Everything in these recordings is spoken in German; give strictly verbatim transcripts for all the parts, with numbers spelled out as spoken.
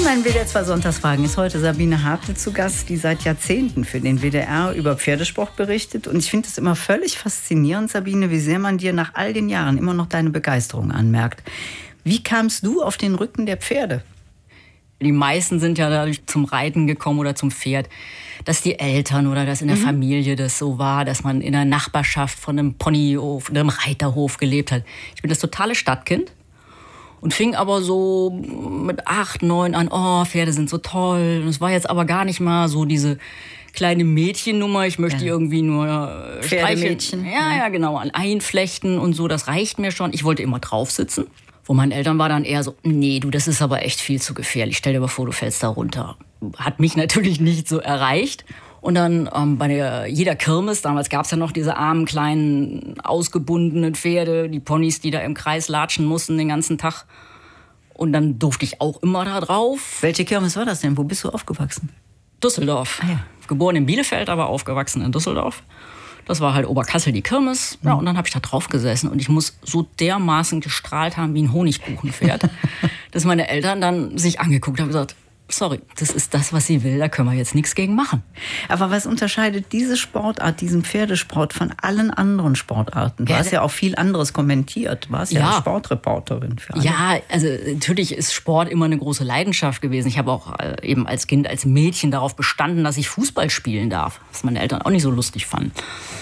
In meinen W D R zwei Sonntagsfragen ist heute Sabine Hartl zu Gast, die seit Jahrzehnten für den W D R über Pferdesport berichtet. Und ich finde es immer völlig faszinierend, Sabine, wie sehr man dir nach all den Jahren immer noch deine Begeisterung anmerkt. Wie kamst du auf den Rücken der Pferde? Die meisten sind ja dadurch zum Reiten gekommen oder zum Pferd, dass die Eltern oder dass in der mhm. Familie das so war, dass man in der Nachbarschaft von einem Ponyhof, einem Reiterhof gelebt hat. Ich bin das totale Stadtkind. Und fing aber so mit acht, neun an, oh, Pferde sind so toll. Und es war jetzt aber gar nicht mal so diese kleine Mädchennummer. Ich möchte ja. irgendwie nur äh, Pferdemädchen. Ja, ja, genau, einflechten und so. Das reicht mir schon. Ich wollte immer drauf sitzen. Von meinen Eltern war dann eher so, nee, du, das ist aber echt viel zu gefährlich. Stell dir mal vor, du fällst da runter. Hat mich natürlich nicht so erreicht. Und dann ähm, bei der, jeder Kirmes, damals gab es ja noch diese armen, kleinen, ausgebundenen Pferde, die Ponys, die da im Kreis latschen mussten den ganzen Tag. Und dann durfte ich auch immer da drauf. Welche Kirmes war das denn? Wo bist du aufgewachsen? Düsseldorf. Ah, ja. Geboren in Bielefeld, aber aufgewachsen in Düsseldorf. Das war halt Oberkassel, die Kirmes. Ja, und dann habe ich da drauf gesessen. Und ich muss so dermaßen gestrahlt haben wie ein Honigkuchenpferd, dass meine Eltern dann sich angeguckt haben und gesagt, sorry, das ist das, was sie will, da können wir jetzt nichts gegen machen. Aber was unterscheidet diese Sportart, diesen Pferdesport von allen anderen Sportarten? Du Ja, hast ja auch viel anderes kommentiert. Du warst ja, Ja. Sportreporterin für alle. Ja, also natürlich ist Sport immer eine große Leidenschaft gewesen. Ich habe auch äh, eben als Kind, als Mädchen darauf bestanden, dass ich Fußball spielen darf, was meine Eltern auch nicht so lustig fanden.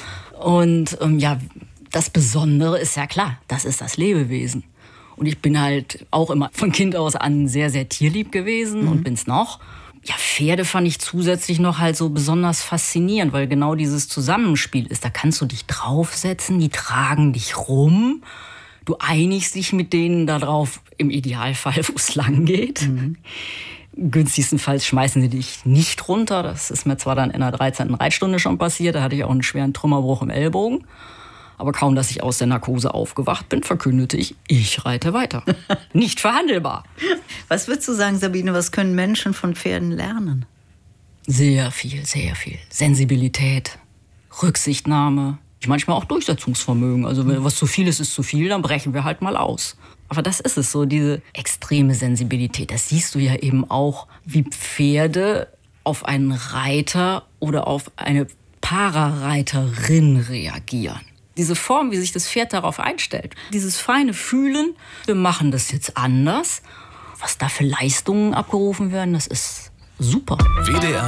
Und ähm, ja, das Besondere ist ja klar, das ist das Lebewesen. Und ich bin halt auch immer von Kind aus an sehr, sehr tierlieb gewesen mhm. und bin's noch. Ja, Pferde fand ich zusätzlich noch halt so besonders faszinierend, weil genau dieses Zusammenspiel ist. Da kannst du dich draufsetzen, die tragen dich rum. Du einigst dich mit denen darauf, im Idealfall, wo es lang geht. Mhm. Günstigstenfalls schmeißen sie dich nicht runter. Das ist mir zwar dann in der dreizehnten Reitstunde schon passiert. Da hatte ich auch einen schweren Trümmerbruch im Ellbogen. Aber kaum, dass ich aus der Narkose aufgewacht bin, verkündete ich, ich reite weiter. Nicht verhandelbar. Was würdest du sagen, Sabine, was können Menschen von Pferden lernen? Sehr viel, sehr viel. Sensibilität, Rücksichtnahme, manchmal auch Durchsetzungsvermögen. Also wenn was zu viel ist, ist zu viel, dann brechen wir halt mal aus. Aber das ist es so, diese extreme Sensibilität. Das siehst du ja eben auch, wie Pferde auf einen Reiter oder auf eine Parareiterin reagieren. Diese Form, wie sich das Pferd darauf einstellt. Dieses feine Fühlen, wir machen das jetzt anders. Was da für Leistungen abgerufen werden, das ist super. W D R